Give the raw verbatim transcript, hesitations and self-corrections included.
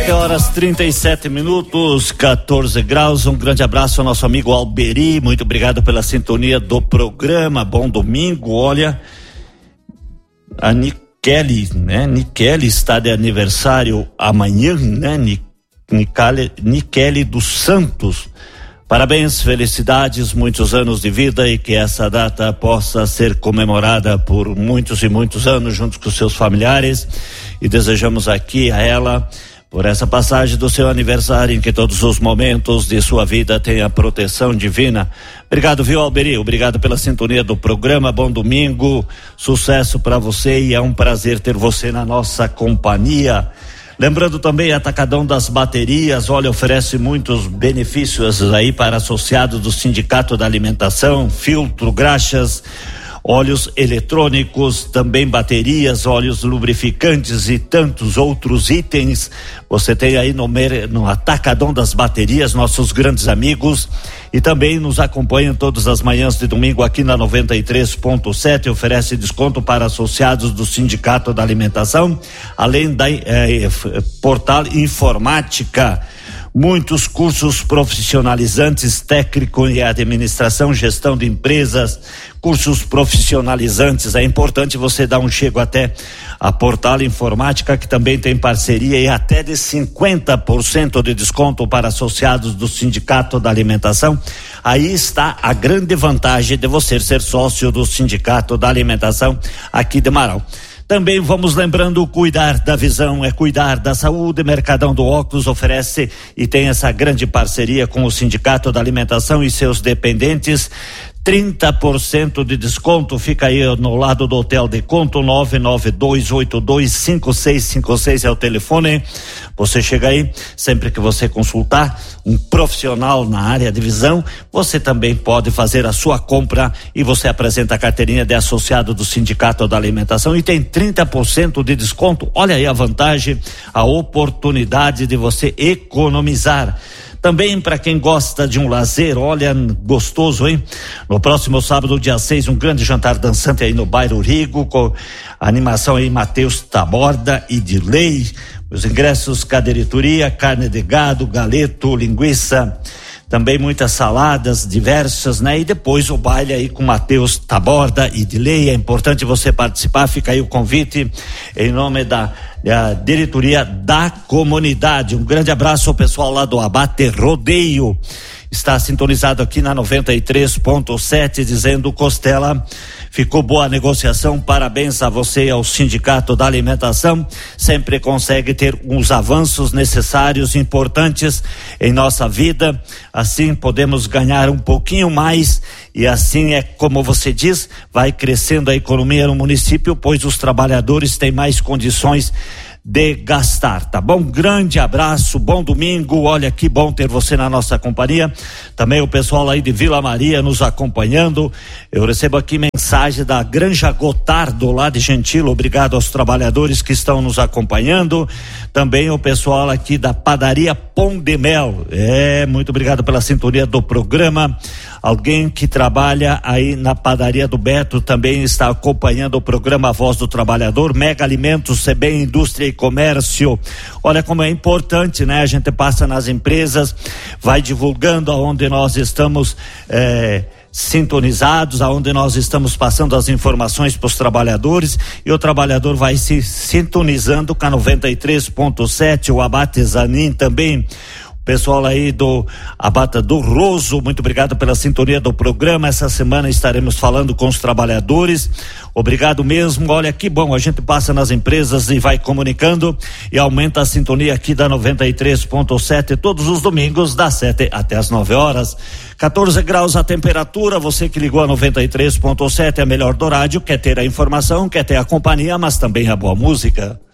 sete horas trinta e sete minutos, quatorze graus. Um grande abraço ao nosso amigo Alberi. Muito obrigado pela sintonia do programa. Bom domingo. Olha, a Nikele, né? Nikele está de aniversário amanhã, né? Nikele, Nikele dos Santos. Parabéns, felicidades, muitos anos de vida e que essa data possa ser comemorada por muitos e muitos anos junto com seus familiares, e desejamos aqui a ela, por essa passagem do seu aniversário, em que todos os momentos de sua vida tenha proteção divina. Obrigado, viu, Alberi? Obrigado pela sintonia do programa. Bom domingo, sucesso para você, e é um prazer ter você na nossa companhia. Lembrando também, Atacadão das Baterias, olha, oferece muitos benefícios aí para associados do Sindicato da Alimentação: filtro, graxas, óleos eletrônicos, também baterias, óleos lubrificantes e tantos outros itens. Você tem aí no, no Atacadão das Baterias, nossos grandes amigos, e também nos acompanham todas as manhãs de domingo aqui na noventa e três ponto sete, oferece desconto para associados do Sindicato da Alimentação, além da eh, portal informática. Muitos cursos profissionalizantes, técnico em administração, gestão de empresas, cursos profissionalizantes. É importante você dar um chego até a Portal Informática, que também tem parceria e até de cinquenta por cento de desconto para associados do Sindicato da Alimentação. Aí está a grande vantagem de você ser sócio do Sindicato da Alimentação aqui de Marau. Também vamos lembrando, cuidar da visão é cuidar da saúde. Mercadão do Óculos oferece e tem essa grande parceria com o Sindicato da Alimentação e seus dependentes. trinta por cento de desconto, fica aí no lado do Hotel de Conto. Nove nove dois oito dois cinco seis cinco seis é o telefone. Você chega aí, sempre que você consultar um profissional na área de visão, você também pode fazer a sua compra e você apresenta a carteirinha de associado do Sindicato da Alimentação e tem trinta por cento de desconto. Olha aí a vantagem, a oportunidade de você economizar. Também para quem gosta de um lazer, olha, gostoso, hein? No próximo sábado, dia seis, um grande jantar dançante aí no bairro Rigo, com a animação aí Matheus Taborda e Dirley. Os ingressos, cadeirituria, carne de gado, galeto, linguiça, também muitas saladas diversas, né? E depois o baile aí com Matheus Taborda e Dirley. É importante você participar, fica aí o convite em nome da a diretoria da comunidade. Um grande abraço ao pessoal lá do Abate Rodeio, está sintonizado aqui na noventa e três ponto sete, dizendo: Costela, ficou boa a negociação, parabéns a você e ao Sindicato da Alimentação, sempre consegue ter uns avanços necessários, importantes em nossa vida, assim podemos ganhar um pouquinho mais, e assim é como você diz, vai crescendo a economia no município, pois os trabalhadores têm mais condições de gastar, tá bom? Grande abraço, bom domingo, olha que bom ter você na nossa companhia. Também o pessoal aí de Vila Maria nos acompanhando. Eu recebo aqui mensagem da Granja Gotardo lá de Gentil, obrigado aos trabalhadores que estão nos acompanhando. Também o pessoal aqui da Padaria Pão de Mel, é, muito obrigado pela sintonia do programa. Alguém que trabalha aí na Padaria do Beto também está acompanhando o programa Voz do Trabalhador. Mega Alimentos, C B Indústria e Comércio. Olha como é importante, né? A gente passa nas empresas, vai divulgando aonde nós estamos é, sintonizados, aonde nós estamos passando as informações para os trabalhadores, e o trabalhador vai se sintonizando com a noventa e três ponto sete, o Abate Zanin também. Pessoal aí do Abata do Roso, muito obrigado pela sintonia do programa. Essa semana estaremos falando com os trabalhadores. Obrigado mesmo. Olha que bom, a gente passa nas empresas e vai comunicando e aumenta a sintonia aqui da noventa e três ponto sete todos os domingos, das sete até as nove horas. quatorze graus a temperatura. Você que ligou a noventa e três ponto sete, a melhor do rádio, quer ter a informação, quer ter a companhia, mas também a boa música.